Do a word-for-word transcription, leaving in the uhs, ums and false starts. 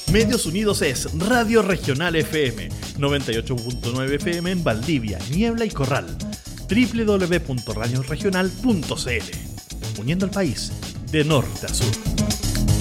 Medios Unidos es Radio Regional F M, noventa y ocho punto nueve F M en Valdivia, Niebla y Corral. doble u doble u doble u punto radio regional punto c l, uniendo al país de norte a sur.